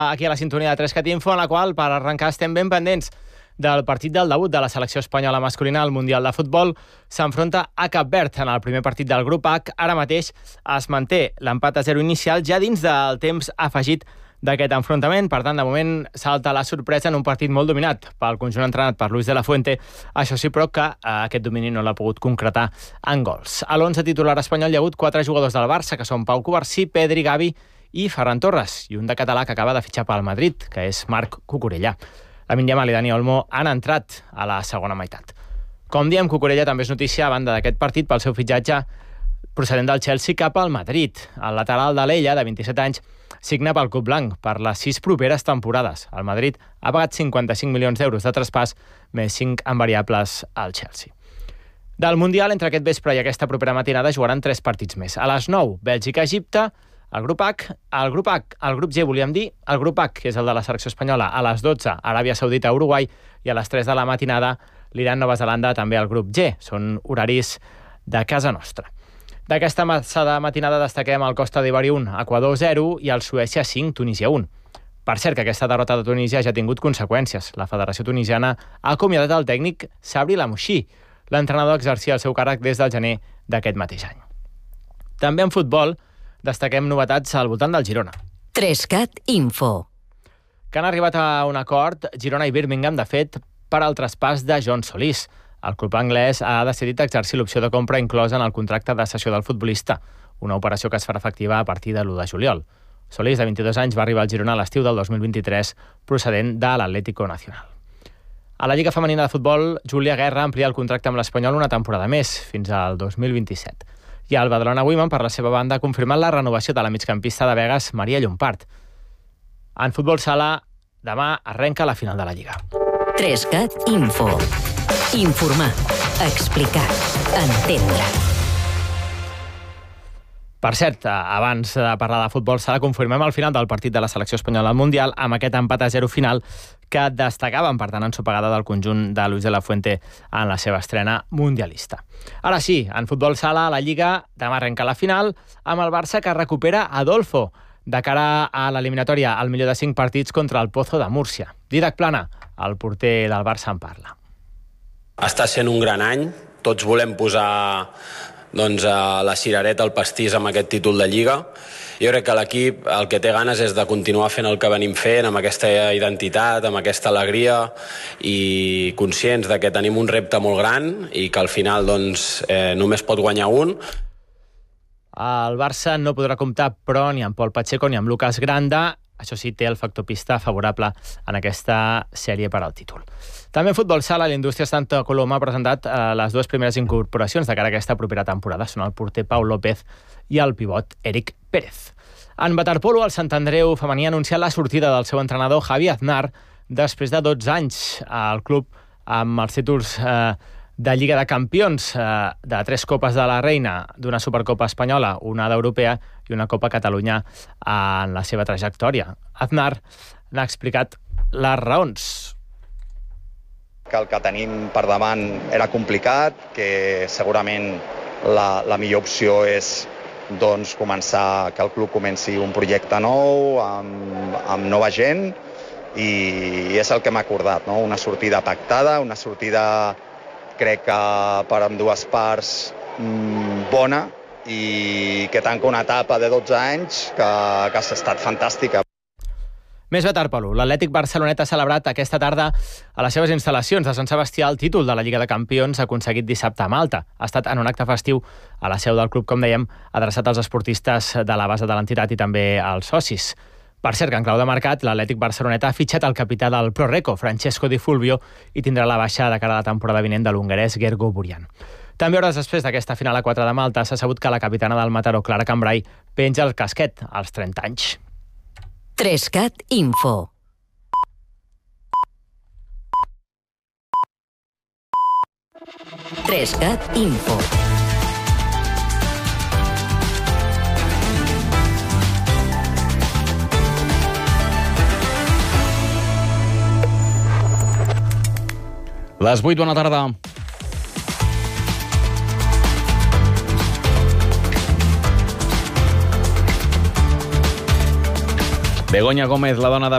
Aquí a la sintonia de 3cat Info, en la qual, per arrencar, estem ben pendents del partit del debut de la selecció espanyola masculina al Mundial de Futbol. S'enfronta a Cap Verd en el primer partit del grup H. Ara mateix es manté l'empat a 0 inicial ja dins del temps afegit d'aquest enfrontament. Per tant, de moment salta la sorpresa en un partit molt dominat pel conjunt entrenat per Luis de la Fuente. Això sí, però, que aquest domini no l'ha pogut concretar en gols. A l'11 titular espanyol hi ha hagut 4 jugadors del Barça, que són Pau Covarsí, Pedri, Gavi i Ferran Torres, i un de català que acaba de fitxar pel Madrid, que és Marc Cucurella. Lamine Yamal i Dani Olmo han entrat a la segona meitat. Com diem, Cucurella també és notícia a banda d'aquest partit pel seu fitxatge procedent del Chelsea cap al Madrid. El lateral de l'Ella, de 27 anys, signa pel club blanc per les 6 properes temporades. El Madrid ha pagat 55 milions d'euros de traspàs, més 5 en variables al Chelsea. Del Mundial, entre aquest vespre i aquesta propera matinada, jugaran 3 partits més. A les 9, Bèlgica-Egipte. El grup G, volíem dir, el grup H, que és el de la selecció espanyola, a les 12, Aràbia Saudita-Uruguai, i a les 3 de la matinada, l'Iran-Nova Zelanda, també al grup G. Són horaris de casa nostra. D'aquesta matinada destaquem el Costa d'Ivori 1, Equador 0 i el Suècia 5, Tunísia 1. Per cert, que aquesta derrota de Tunísia ja ha tingut conseqüències. La Federació Tunisiana ha acomiadat el tècnic Sabri Lamouchi. L'entrenador exercia el seu càrrec des del gener d'aquest mateix any. També en futbol destaquem novetats al voltant del Girona. 3cat Info. Que han arribat a un acord Girona i Birmingham, de fet, per al traspàs de John Solís. El club anglès ha decidit exercir l'opció de compra inclosa en el contracte de cessió del futbolista, una operació que es farà efectiva a partir de l'1 de juliol. Solís, de 22 anys, va arribar al Girona a l'estiu del 2023, procedent de l'Atlético Nacional. A la Lliga Femenina de Futbol, Júlia Guerra amplia el contracte amb l'Espanyol una temporada més, fins al 2027. I el Badalona Women, per la seva banda, ha confirmat la renovació de la migcampista de Begues, Maria Llompart. En futbol sala, demà arrenca la final de la Lliga. 3cat Info. Informar, explicar, entendre. Per cert, abans de parlar de futbol sala, confirmem el final del partit de la selecció espanyola al Mundial amb aquest empat a 0 final que destacaven, per tant, ensopegada del conjunt de Luis de la Fuente en la seva estrena mundialista. Ara sí, en futbol sala, a la Lliga, demà arrenca la final amb el Barça, que recupera Adolfo de cara a l'eliminatòria al millor de 5 partits contra el Pozo de Múrcia. Didac Plana, el porter del Barça, en parla. Està sent un gran any. Tots volem posar la cirereta al pastís amb aquest títol de Lliga. Jo crec que l'equip el que té ganes és de continuar fent el que venim fent, amb aquesta identitat, amb aquesta alegria, i conscients de que tenim un repte molt gran i que al final només pot guanyar un. El Barça no podrà comptar, però, ni amb Pol Pacheco ni amb Lucas Granda. Això sí, té el factor pista favorable en aquesta sèrie per al títol. També en futbol sala, l'Indústria Santa Coloma ha presentat les 2 primeres incorporacions de cara a aquesta propera temporada. Són el porter Pau López i el pivot Eric Pérez. En waterpolo, el Sant Andreu femení ha anunciat la sortida del seu entrenador Javi Aznar després de 12 anys al club amb els títols de Lliga de Campions, de 3 Copes de la Reina, d'una Supercopa espanyola, una d'Europea i una Copa Catalunya en la seva trajectòria. Aznar n'ha explicat les raons. Que el que tenim per davant era complicat, que segurament la millor opció és començar, que el club comenci un projecte nou, amb nova gent, i és el que hem acordat, no? Una sortida pactada, una sortida, crec que per ambdues parts, bona, i que tanca una etapa de 12 anys que ha estat fantàstica. Més waterpolo. L'Atlètic Barcelonet ha celebrat aquesta tarda a les seves instal·lacions de Sant Sebastià el títol de la Lliga de Campions aconseguit dissabte a Malta. Ha estat en un acte festiu a la seu del club, com dèiem, adreçat als esportistes de la base de l'entitat i també als socis. Per cert, que en clau de mercat, l'Atlètic Barcelonet ha fitxat el capità del Proreco, Francesco Di Fulvio, i tindrà la baixa de cara a la temporada vinent de l'hongarès Gergo Burian. També hores després d'aquesta final a 4 de Malta s'ha sabut que la capitana del Mataró, Clara Cambrai, penja el casquet als 30 anys. 3cat Info. Les 8, bona tarda. Begoña Gómez, la dona de